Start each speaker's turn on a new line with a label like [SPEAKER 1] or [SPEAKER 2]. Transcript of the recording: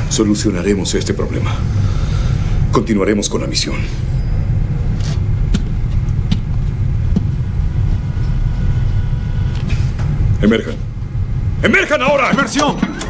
[SPEAKER 1] Solucionaremos este problema. Continuaremos con la misión. Emerjan. ¡Emerjan ahora!
[SPEAKER 2] ¡Emersión!